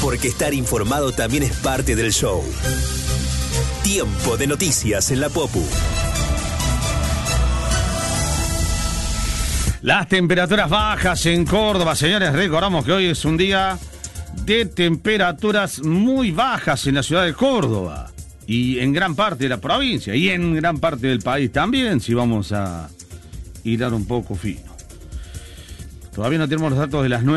porque estar informado también es parte del show. Tiempo de noticias en la Popu. Las temperaturas bajas en Córdoba, señores, recordamos que hoy es un día de temperaturas muy bajas en la ciudad de Córdoba y en gran parte de la provincia y en gran parte del país también, si vamos a hilar un poco fino. Todavía no tenemos los datos de las 9.